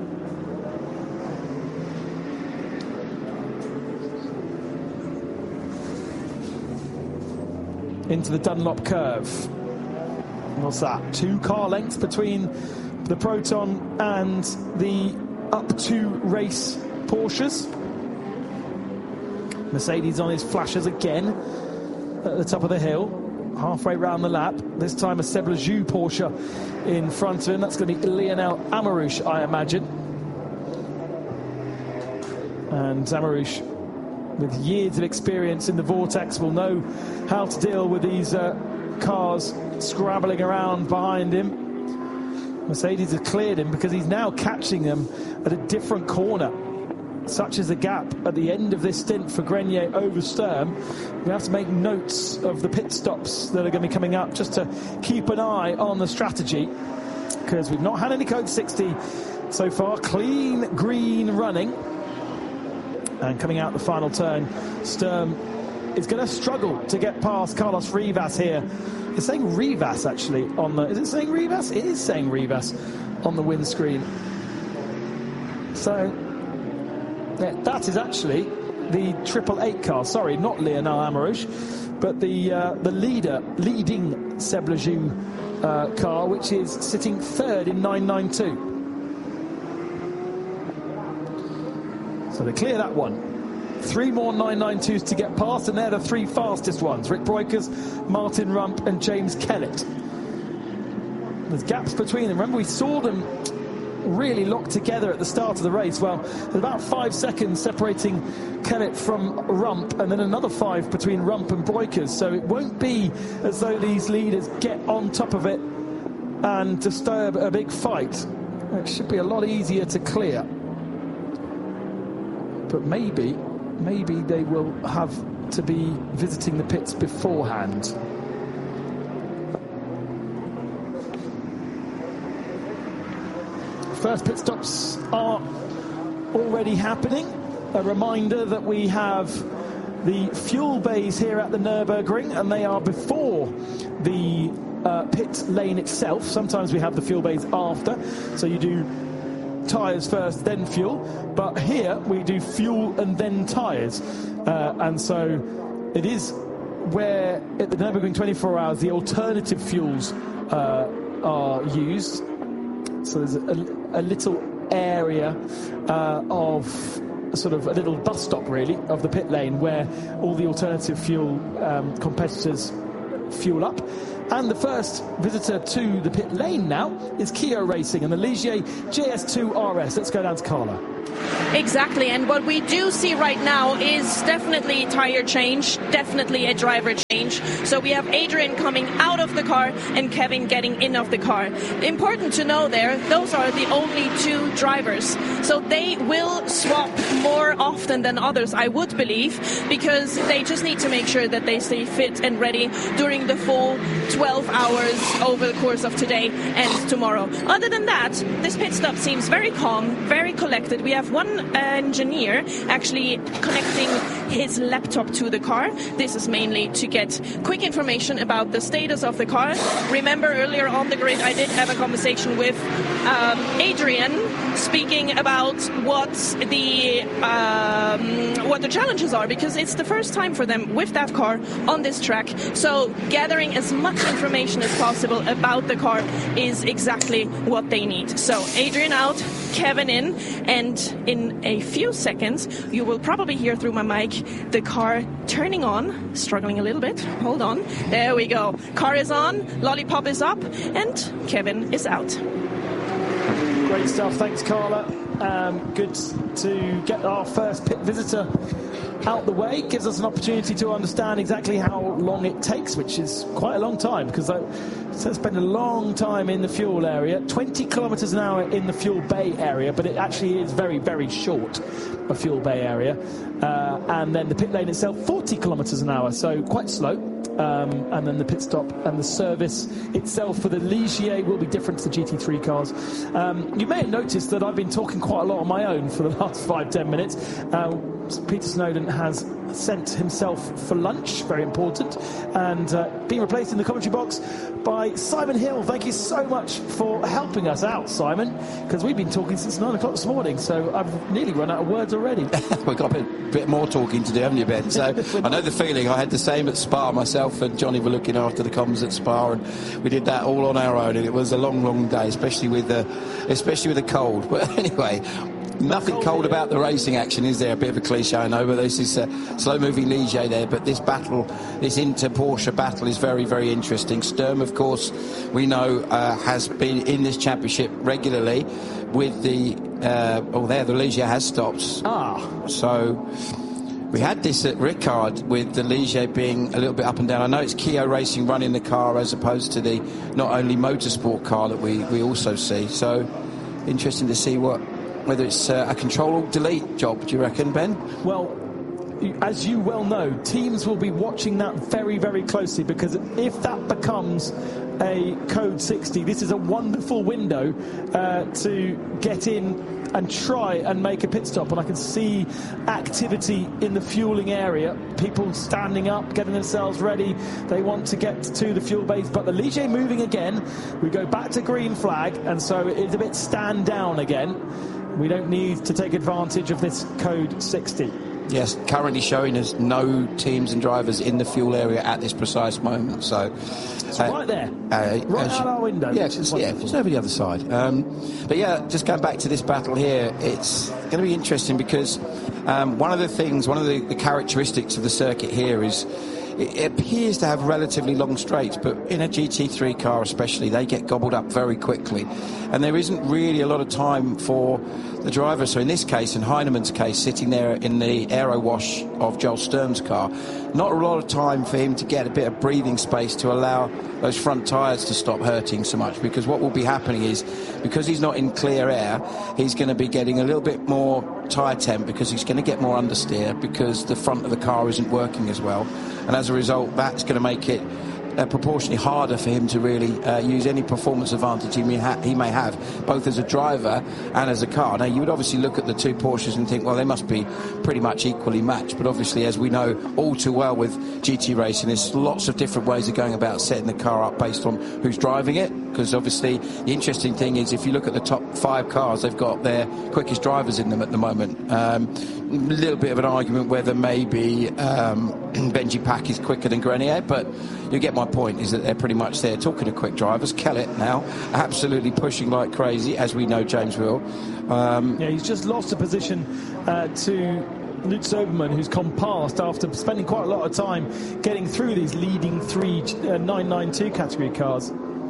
Into the Dunlop curve. What's that? 2 car lengths between the Proton and the up to race Porsches. Mercedes on his flashers again at the top of the hill, halfway round the lap. This time a Seb Lejeune Porsche in front of him. That's going to be Lionel Amarouche, I imagine. And Amarouche, with years of experience in the Vortex, will know how to deal with these cars scrabbling around behind him. Mercedes have cleared him because he's now catching them at a different corner. Such is the gap at the end of this stint for Grenier over Sturm. We have to make notes of the pit stops that are going to be coming up just to keep an eye on the strategy, because we've not had any Code 60 so far. Clean green running. And coming out the final turn, Sturm is going to struggle to get past Carlos Rivas here. It's saying Rivas, actually, on the... Is it saying Rivas? It is saying Rivas on the windscreen. So... yeah, that is actually the 888 car. Sorry, not Lionel Amarouche, but the leading Seb Lejeune car, which is sitting third in 992. So they clear that one. 3 more 992s to get past, and they're the 3 fastest ones. Rick Breukers, Martin Rump, and James Kellett. There's gaps between them. Remember, we saw them really locked together at the start of the race. Well, there's about 5 seconds separating Kellett from Rump, and then another 5 between Rump and Breukers. So it won't be as though these leaders get on top of it and disturb a big fight. It should be a lot easier to clear. But maybe they will have to be visiting the pits beforehand. First pit stops are already happening. A reminder that we have the fuel bays here at the Nürburgring, and they are before the pit lane itself. Sometimes we have the fuel bays after, so you do tyres first, then fuel. But here we do fuel and then tyres. And so it is where at the Nürburgring 24 Hours the alternative fuels are used. So there's a little area of sort of a little bus stop, really, of the pit lane where all the alternative fuel competitors fuel up. And the first visitor to the pit lane now is Kia Racing and the Ligier JS2 RS. Let's go down to Carla. Exactly, and what we do see right now is definitely tyre change, definitely a driver change. So we have Adrian coming out of the car and Kevin getting in of the car. Important to know there, those are the only two drivers. So they will swap more often than others, I would believe, because they just need to make sure that they stay fit and ready during the full 12 hours over the course of today and tomorrow. Other than that, this pit stop seems very calm, very collected. We have one engineer actually connecting his laptop to the car. This is mainly to get quick information about the status of the car. Remember, earlier on the grid I did have a conversation with Adrian speaking about what the challenges are, because it's the first time for them with that car on this track. So gathering as much information as possible about the car is exactly what they need. So Adrian out, Kevin in, and in a few seconds you will probably hear through my mic the car turning on, struggling a little bit, hold on, there we go, car is on, lollipop is up, and Kevin is out. Great stuff, thanks Carla. Good to get our first pit visitor out the way. Gives us an opportunity to understand exactly how long it takes, which is quite a long time, because I spend a long time in the fuel area, 20 kilometers an hour in the fuel bay area, but it actually is very, very short, a fuel bay area. And then the pit lane itself, 40 kilometers an hour, so quite slow. And then the pit stop and the service itself for the Ligier will be different to the GT3 cars. You may have noticed that I've been talking quite a lot on my own for the last 5-10 minutes. Peter Snowden has sent himself for lunch, very important, and being replaced in the commentary box by Simon Hill. Thank you so much for helping us out, Simon, because we've been talking since 9 o'clock this morning, so I've nearly run out of words already. We've got a bit more talking to do, haven't you, Ben? So I know the feeling. I had the same at Spa. Myself and Johnny were looking after the comms at Spa, and we did that all on our own, and it was a long, long day, especially with the cold. But anyway, nothing cold about the racing action, is there? A bit of a cliche, I know, but this is slow-moving Ligier there. But this battle, this Inter-Porsche battle, is very, very interesting. Sturm, of course, we know has been in this championship regularly with the Ligier has stopped. So we had this at Ricard with the Ligier being a little bit up and down. I know it's Kia Racing running the car as opposed to the not only motorsport car that we also see. So interesting to see whether it's a control-alt-delete job, do you reckon, Ben? Well, as you well know, teams will be watching that very, very closely, because if that becomes a code 60, this is a wonderful window to get in and try and make a pit stop. And I can see activity in the fueling area, people standing up, getting themselves ready. They want to get to the fuel base, but the Ligier moving again. We go back to green flag, and so it's a bit stand down again. We don't need to take advantage of this code 60. Yes, currently showing us no teams and drivers in the fuel area at this precise moment. So it's right there, right out our window. Yeah, it's over the other side. But yeah, just going back to this battle here, it's going to be interesting because one of the characteristics of the circuit here is it appears to have relatively long straights, but in a GT3 car especially, they get gobbled up very quickly. And there isn't really a lot of time for the driver. So in this case, in Heinemann's case, sitting there in the aero wash of Joel Sturm's car, not a lot of time for him to get a bit of breathing space to allow those front tyres to stop hurting so much, because what will be happening is, because he's not in clear air, he's going to be getting a little bit more tyre temp, because he's going to get more understeer, because the front of the car isn't working as well. And as a result, that's going to make it proportionally harder for him to really use any performance advantage he may have, both as a driver and as a car. Now, you would obviously look at the two Porsches and think, well, they must be pretty much equally matched. But obviously, as we know all too well with GT racing, there's lots of different ways of going about setting the car up based on who's driving it. Because obviously, the interesting thing is if you look at the top 5 cars, they've got their quickest drivers in them at the moment. A little bit of an argument whether maybe Benji Pack is quicker than Grenier, but you get my point, is that they're pretty much there. Talking of quick drivers, Kellett now absolutely pushing like crazy, as we know James will. He's just lost a position to Lutz Obermann, who's come past after spending quite a lot of time getting through these leading 3 992 category cars.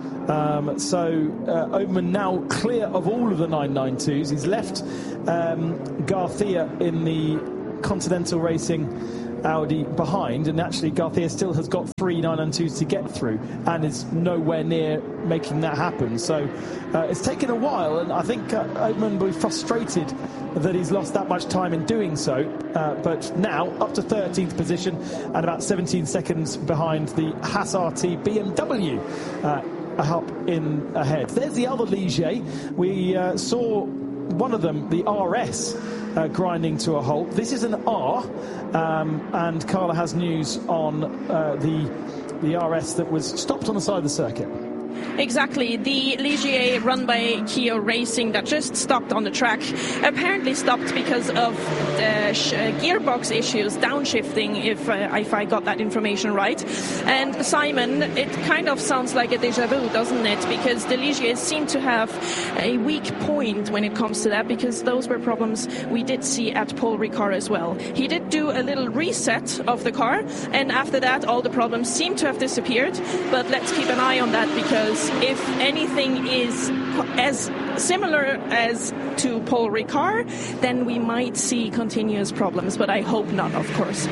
Obermann now clear of all of the 992s. He's left Garcia in the Continental Racing Audi behind, and actually Garcia still has got 3 992s to get through and is nowhere near making that happen. So it's taken a while, and I think Obermann will be frustrated that he's lost that much time in doing so, but now up to 13th position and about 17 seconds behind the Haas RT BMW up in ahead. There's the other Ligier. We saw one of them, the RS, grinding to a halt. This is an R, and Carla has news on the RS that was stopped on the side of the circuit. Exactly. The Ligier run by Kia Racing that just stopped on the track apparently stopped because of gearbox issues, downshifting, if I got that information right. And Simon, it kind of sounds like a déjà vu, doesn't it? Because the Ligier seem to have a weak point when it comes to that, because those were problems we did see at Paul Ricard as well. He did do a little reset of the car, and after that all the problems seem to have disappeared. But let's keep an eye on that, because if anything is as similar as to Paul Ricard, then we might see continuous problems, but I hope not, of course.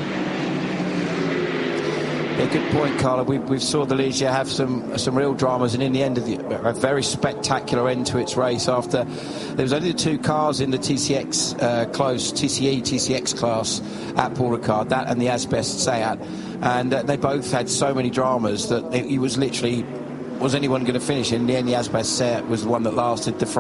Yeah, good point, Carla. We saw the Ligier have some real dramas, and in the end of a very spectacular end to its race. After there was only 2 cars in the TCX TCX class at Paul Ricard, that and the Asbest Seat, and they both had so many dramas that it was literally, was anyone going to finish? In the end, the Asbest Seat was the one that lasted. The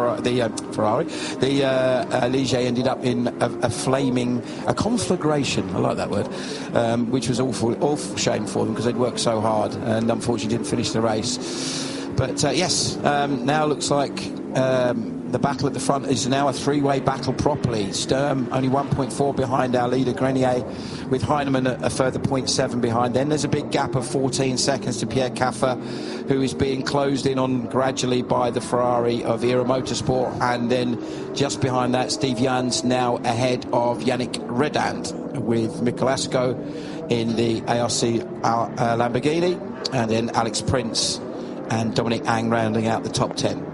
Ligier ended up in a conflagration, I like that word, which was awful shame for them, because they'd worked so hard and unfortunately didn't finish the race. But yes, now looks like the battle at the front is now a 3-way battle properly. Sturm only 1.4 behind our leader Grenier, with Heinemann a further 0.7 behind. Then there's a big gap of 14 seconds to Pierre Caffer, who is being closed in on gradually by the Ferrari of Era Motorsport. And then just behind that, Steve Jans now ahead of Yannick Redant, with Mikolasco in the ARC Lamborghini, and then Alex Prince and Dominic Ang rounding out the top 10.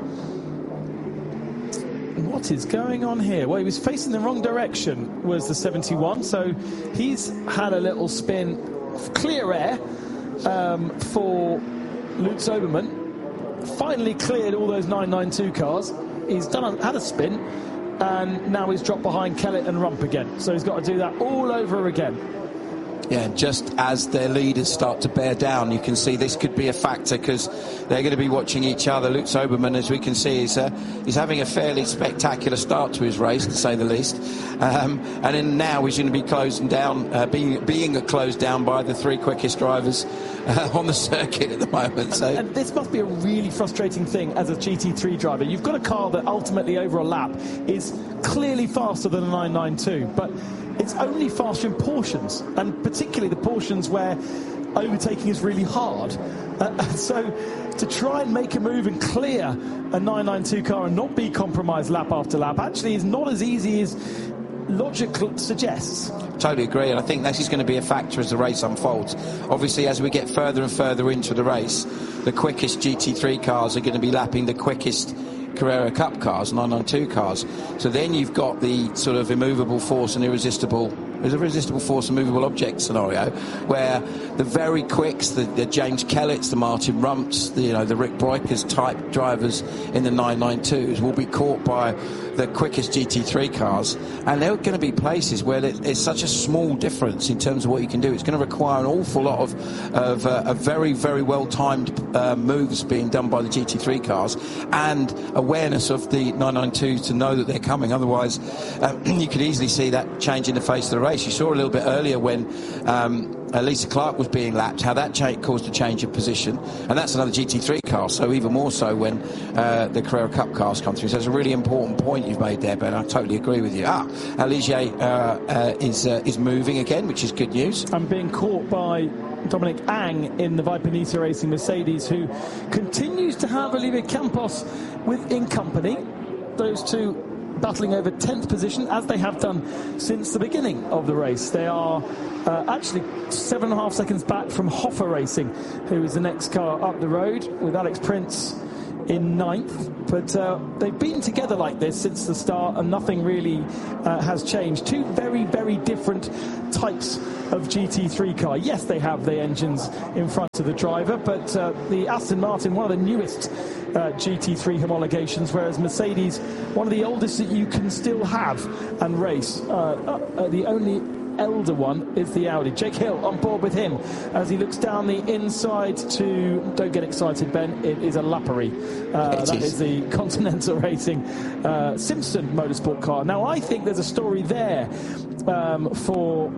What is going on here? Well, he was facing the wrong direction, was the 71, so he's had a little spin, clear air for Lutz Obermann. Finally cleared all those 992 cars. He's had a spin, and now he's dropped behind Kellett and Rump again. So he's got to do that all over again. Yeah, just as their leaders start to bear down, you can see this could be a factor, because they're going to be watching each other. Lutz Obermann, as we can see, is having a fairly spectacular start to his race, to say the least. And then now he's going to be closing down, being closed down by the 3 quickest drivers on the circuit at the moment. So, and this must be a really frustrating thing as a GT3 driver. You've got a car that ultimately over a lap is clearly faster than a 992, but it's only faster in portions, and particularly the portions where overtaking is really hard. So to try and make a move and clear a 992 car and not be compromised lap after lap actually is not as easy as logic suggests. Totally agree, and I think this is going to be a factor as the race unfolds. Obviously, as we get further and further into the race, the quickest GT3 cars are going to be lapping the quickest Carrera Cup cars, 992 cars. So then you've got the sort of immovable force and irresistible There's a resistible force and movable object scenario where the very quicks, the James Kellett's, the Martin Rumps, the Rick Breukers type drivers in the 992s will be caught by the quickest GT3 cars, and there are going to be places where it's such a small difference in terms of what you can do. It's going to require an awful lot of very, very well-timed moves being done by the GT3 cars and awareness of the 992s to know that they're coming. Otherwise, you could easily see that change in the face of the race. You saw a little bit earlier when Lisa Clark was being lapped, how that caused a change of position, and that's another GT3 car, so even more so when the Carrera Cup cars come through. So it's a really important point you've made there, Ben. I totally agree with you. Ligier is moving again, which is good news. I'm being caught by Dominic Ang in the Viper Nisa Racing Mercedes, who continues to have Olivier Campos in company. Those two battling over 10th position, as they have done since the beginning of the race. They are actually 7.5 seconds back from Hoffer Racing, who is the next car up the road, with Alex Prince in 9th. But they've been together like this since the start, and nothing really has changed. Two very, very different types of GT3 car. Yes, they have the engines in front of the driver, but the Aston Martin, one of the newest GT3 homologations, whereas Mercedes, one of the oldest that you can still have and race. The only elder one is the Audi. Jake Hill on board with him as he looks down the inside to, don't get excited, Ben, it is a Lappery. That is the Continental Racing Simpson Motorsport car. Now, I think there's a story there for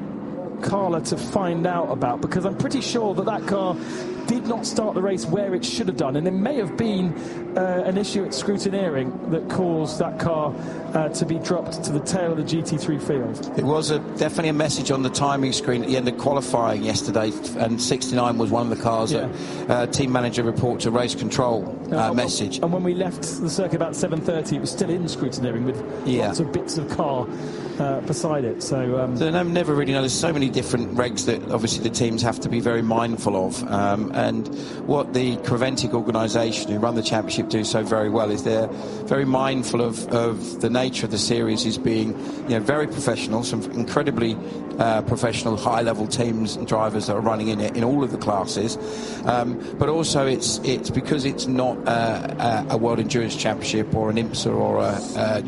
Carla to find out about, because I'm pretty sure that car did not start the race where it should have done, and there may have been an issue at scrutineering that caused that car to be dropped to the tail of the GT3 field. There was definitely a message on the timing screen at the end of qualifying yesterday, and 69 was one of the cars that team manager report to race control message. And when we left the circuit about 7:30, it was still in scrutineering with lots of bits of car beside it. So I never really know. There's so many different regs that obviously the teams have to be very mindful of. And what the Creventic organisation who run the championship do so very well is they're very mindful of the nature of the series as being very professional, some incredibly professional high-level teams and drivers that are running in it in all of the classes. But also it's because it's not a World Endurance Championship or an IMSA or a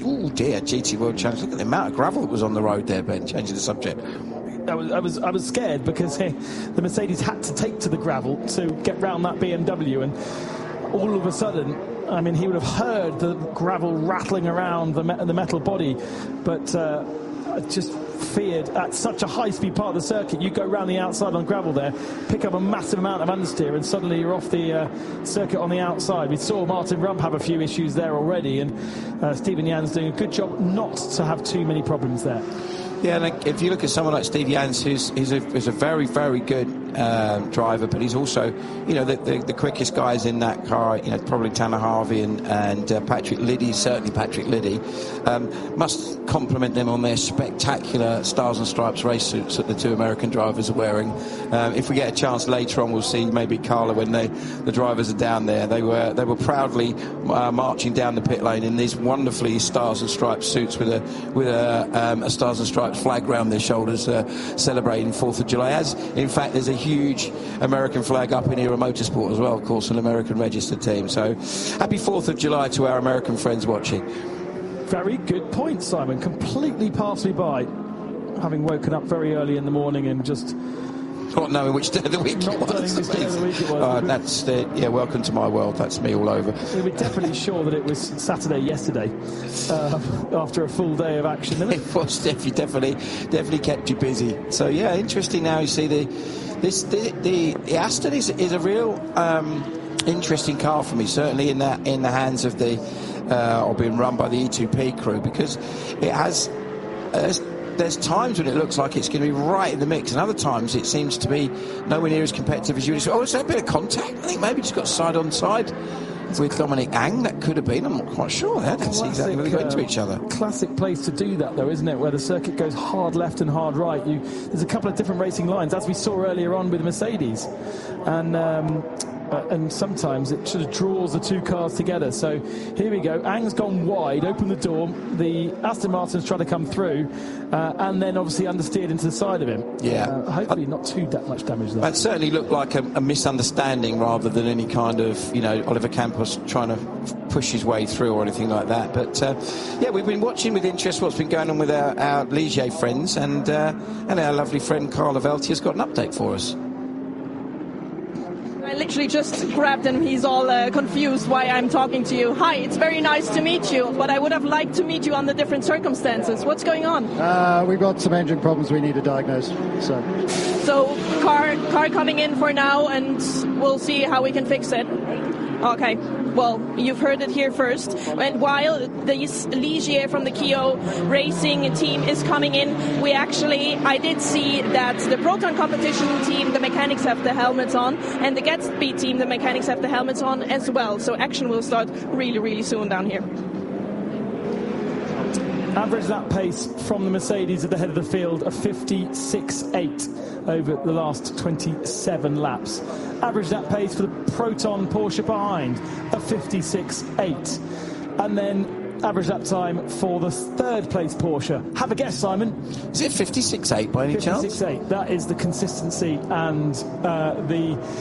GT World Championship. Look at the amount of gravel that was on the road there, Ben, changing the subject. I was scared because the Mercedes had to take to the gravel to get round that BMW, and all of a sudden, I mean, he would have heard the gravel rattling around the metal body, but I just feared at such a high-speed part of the circuit, you go round the outside on gravel there, pick up a massive amount of understeer, and suddenly you're off the circuit on the outside. We saw Martin Rump have a few issues there already, and Stephen Jan's doing a good job not to have too many problems there. Yeah, and if you look at someone like Steve Jans, who's a very, very good driver, but he's also, the quickest guys in that car, probably Tanner Harvey and Patrick Liddy, certainly Patrick Liddy, must compliment them on their spectacular Stars and Stripes race suits that the two American drivers are wearing. If we get a chance later on, we'll see maybe Carla when the drivers are down there. They were proudly marching down the pit lane in these wonderfully Stars and Stripes suits with a Stars and Stripes flag round their shoulders, celebrating 4th of July. As in fact, there's a huge American flag up in Era Motorsport as well, of course, an American registered team. So happy 4th of July to our American friends watching. Very good point, Simon. Completely passed me by, having woken up very early in the morning and just not knowing which day of the week it was. Welcome to my world. That's me all over. We were definitely sure that it was Saturday yesterday, after a full day of action. It was definitely kept you busy. So yeah, interesting. Now you see the Aston is a real interesting car for me. Certainly in the hands of or being run by the E2P crew, because it has. There's times when it looks like it's going to be right in the mix, and other times it seems to be nowhere near as competitive as you would expect. Oh, is there a bit of contact? I think maybe just got side on side with Dominic Ang. That could have been. I'm not quite sure. I didn't see exactly where they got into each other. Classic place to do that, though, isn't it? Where the circuit goes hard left and hard right. There's a couple of different racing lines, as we saw earlier on with Mercedes. And and sometimes it sort of draws the two cars together. So here we go. Ang's gone wide, opened the door. The Aston Martin's trying to come through, and then obviously understeered into the side of him. Yeah. Hopefully not too much damage there. That certainly looked like a misunderstanding rather than any kind of, Oliver Campos trying to push his way through or anything like that. But, we've been watching with interest what's been going on with our Ligier friends, and our lovely friend Carlo Velti has got an update for us. I literally just grabbed him. He's all confused why I'm talking to you. Hi, it's very nice to meet you, but I would have liked to meet you under different circumstances. What's going on? We've got some engine problems we need to diagnose. So car coming in for now, and we'll see how we can fix it. Okay. Well, you've heard it here first. And while the Ligier from the Kyo Racing team is coming in, I did see that the Proton competition team, the mechanics have the helmets on, and the Gatsby team, the mechanics have the helmets on as well. So action will start really, really soon down here. Average lap pace from the Mercedes at the head of the field of 56.8 over the last 27 laps. Average lap pace for the Proton Porsche behind of 56.8. And then average lap time for the third place Porsche. Have a guess, Simon. Is it 56.8 by any chance? 56.8. That is the consistency and the